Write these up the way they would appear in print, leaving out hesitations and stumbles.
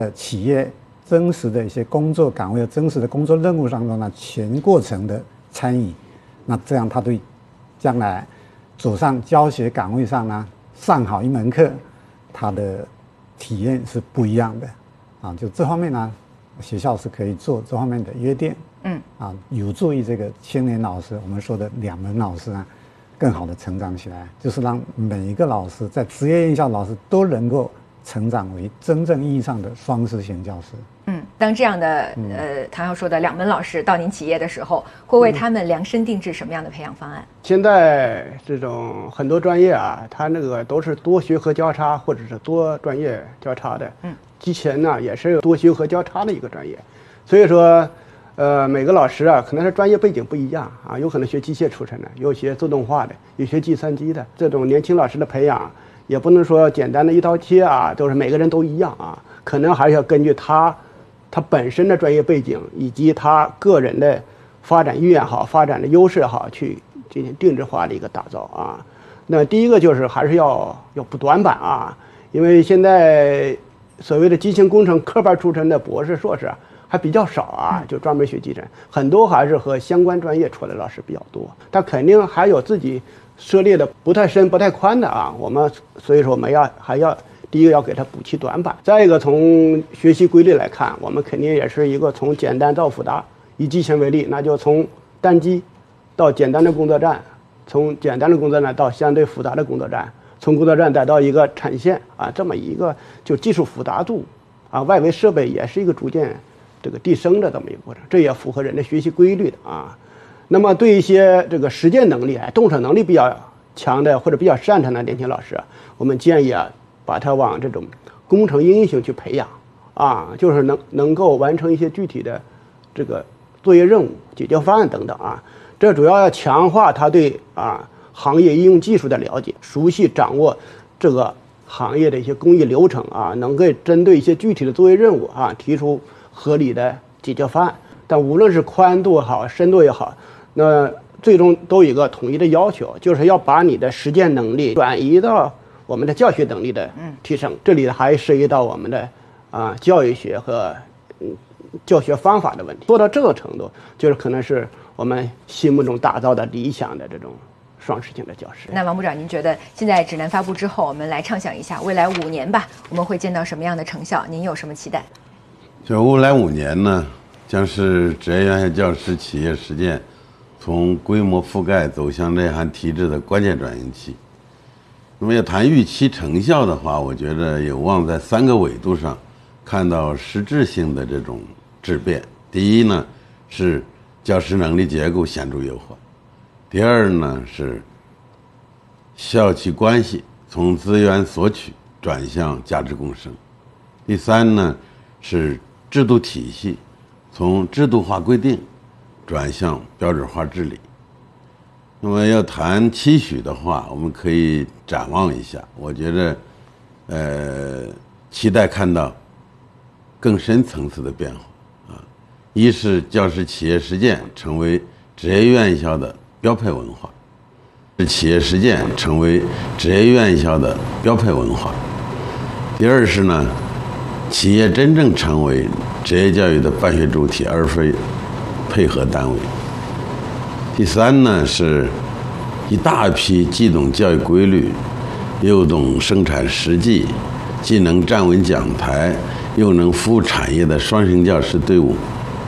企业真实的一些工作岗位、真实的工作任务当中呢，全过程的参与，那这样他对将来走上教学岗位上呢，上好一门课，他的体验是不一样的啊。就这方面呢，学校是可以做这方面的约定，有助于这个青年老师，我们说的2门老师啊，更好的成长起来，就是让每一个老师在职业院校老师都能够成长为真正意义上的双师型教师。 当这样的唐校说的2门老师到您企业的时候，会为他们量身定制什么样的培养方案？ 现在这种很多专业啊，它那个都是多学科交叉或者是多专业交叉的。机器人呢也是多学科交叉的一个专业，所以说每个老师啊，可能是专业背景不一样啊，有可能学机械出身的，有学自动化的，有学计算机的。这种年轻老师的培养，也不能说简单的一刀切啊，都是每个人都一样啊，可能还是要根据他本身的专业背景以及他个人的发展意愿好、发展的优势好，去进行定制化的一个打造啊。那第一个就是还是要补短板啊，因为现在所谓的机械工程科班出身的博士、硕士啊，还比较少啊，就专门学机程，很多还是和相关专业出来的老师比较多，他肯定还有自己涉猎的不太深、不太宽的啊。所以说我们还要第一个要给他补齐短板，再一个从学习规律来看，我们肯定也是一个从简单到复杂。以机器人为例，那就从单机到简单的工作站，从简单的工作站到相对复杂的工作站，从工作站再到一个产线啊，这么一个就技术复杂度啊，外围设备也是一个逐渐这个递升的这么一个过程，这也符合人的学习规律的啊。那么对一些这个实践能力、动手能力比较强的或者比较擅长的年轻老师，我们建议啊，把他往这种工程应用型去培养啊，就是能够完成一些具体的这个作业任务、解决方案等等啊。这主要要强化他对行业应用技术的了解，熟悉掌握这个行业的一些工艺流程啊，能够针对一些具体的作业任务啊，提出合理的解决方案。但无论是宽度也好、深度也好，那最终都有一个统一的要求，就是要把你的实践能力转移到我们的教学能力的提升。这里还涉及到我们的教育学和教学方法的问题。做到这个程度，就是可能是我们心目中打造的理想的这种双师型的教师。 那王部长，您觉得现在指南发布之后，我们来畅想一下未来5年吧，我们会见到什么样的成效？您有什么期待？ 就未来5年呢，将是职业院校教师企业实践从规模覆盖走向内涵提质的关键转型期。那么要谈预期成效的话，我觉得有望在3个维度上看到实质性的这种质变。第一呢，是教师能力结构显著优化；第二呢，是校企关系从资源索取转向价值共生；第三呢，是制度体系从制度化规定转向标准化治理。那么要谈期许的话，我们可以展望一下，我觉得期待看到更深层次的变化啊。一是教师企业实践成为职业院校的标配文化，是企业实践成为职业院校的标配文化。第二是呢，企业真正成为职业教育的办学主体，而非配合单位。第三呢，是一大批既懂教育规律，又懂生产实际，既能站稳讲台，又能服务产业的双型教师队伍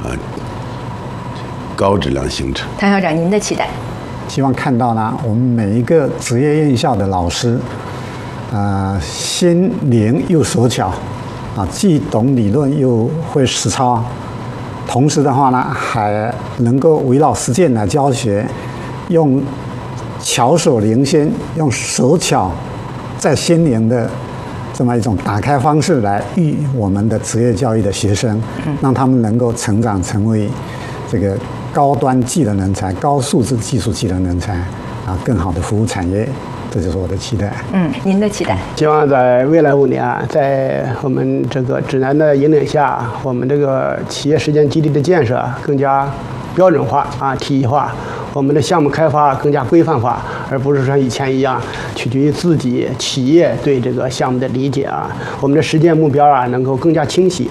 高质量形成。 唐校长，您的期待？ 希望看到呢，我们每一个职业院校的老师，心灵又手巧啊，既懂理论又会实操，同时的话呢，还能够围绕实践来教学，用巧手领先，用手巧在心灵的这么一种打开方式来育我们的职业教育的学生，让他们能够成长成为这个高端技能人才、高素质技术技能人才啊，更好的服务产业。这就是我的期待。 您的期待？ 希望在未来5年啊，在我们这个指南的引领下，我们这个企业实践基地的建设更加标准化啊、体系化，我们的项目开发更加规范化，而不是像以前一样取决于自己企业对这个项目的理解啊。我们的实践目标啊，能够更加清晰，